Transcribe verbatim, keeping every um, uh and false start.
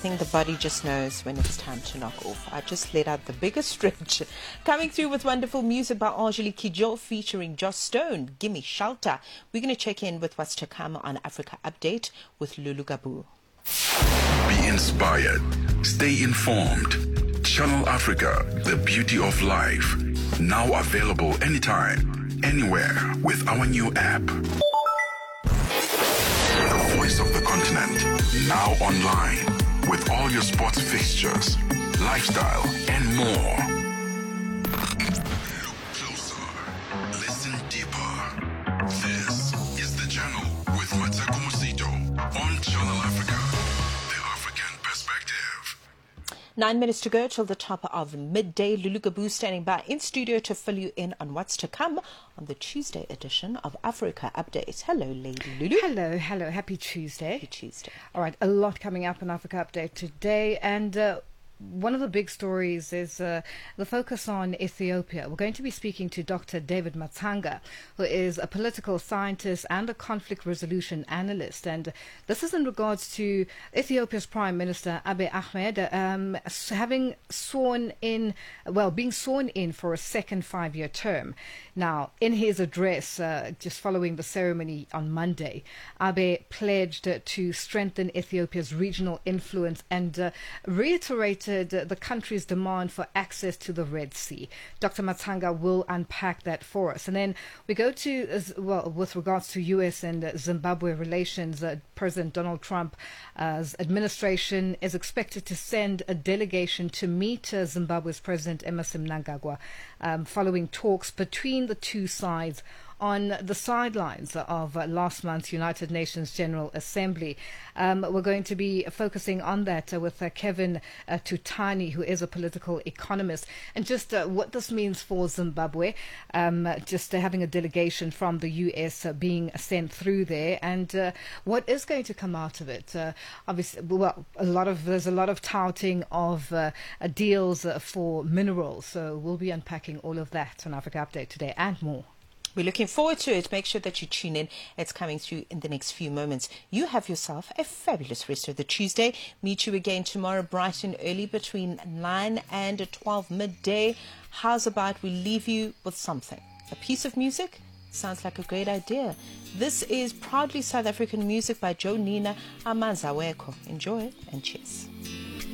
think the body just knows when it's time to knock off. I just let out the biggest stretch. Coming through with wonderful music by Angelique Kidjo featuring Joss Stone, Gimme Shelter. We're going to check in with what's to come on Africa Update with Lulu Gabu. Be inspired. Stay informed. Channel Africa, the beauty of life. Now available anytime, anywhere with our new app. The voice of the continent, now online, with all your sports fixtures, lifestyle, and more. Look closer, listen deeper. This is The Channel with Mateko Musito on Channel Africa, the African perspective. Nine minutes to go till the top of midday. Lulu Gabu standing by in studio to fill you in on what's to come on the Tuesday edition of Africa Update. Hello, Lady Lulu. Hello, hello. Happy Tuesday. Happy Tuesday. All right, a lot coming up on Africa Update today, and uh, one of the big stories is uh, the focus on Ethiopia. We're going to be speaking to Doctor David Matsanga, who is a political scientist and a conflict resolution analyst. And this is in regards to Ethiopia's Prime Minister Abiy Ahmed um, having sworn in, well, being sworn in for a second five-year term. Now, in his address, uh, just following the ceremony on Monday, Abiy pledged uh, to strengthen Ethiopia's regional influence and uh, reiterated the country's demand for access to the Red Sea. Doctor Matsanga will unpack that for us. And then we go to, well, with regards to U S and Zimbabwe relations, uh, President Donald Trump's uh, administration is expected to send a delegation to meet uh, Zimbabwe's President Emmerson Mnangagwa um, following talks between the two sides on the sidelines of uh, last month's United Nations General Assembly. Um, we're going to be focusing on that uh, with uh, Kevin uh, Tutani, who is a political economist, and just uh, what this means for Zimbabwe, um, just uh, having a delegation from the U S uh, being sent through there, and uh, what is going to come out of it. Uh, obviously, well, a lot of there's a lot of touting of uh, uh, deals uh, for minerals, so we'll be unpacking all of that on Africa Update today and more. We're looking forward to it. Make sure that you tune in. It's coming through in the next few moments. You have yourself a fabulous rest of the Tuesday. Meet you again tomorrow bright and early between nine and twelve midday. How's about we leave you with something? A piece of music? Sounds like a great idea. This is proudly South African music by Joe Nina Amazaweko. Enjoy it and cheers.